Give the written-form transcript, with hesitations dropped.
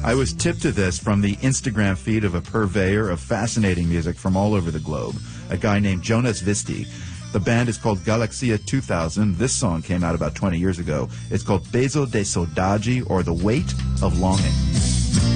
I was tipped to this from the Instagram feed of a purveyor of fascinating music from all over the globe, a guy named Jonas Visti. The band is called Galaxia 2000. This song came out about 20 years ago. It's called Peso de Saudade, or The Weight of Longing.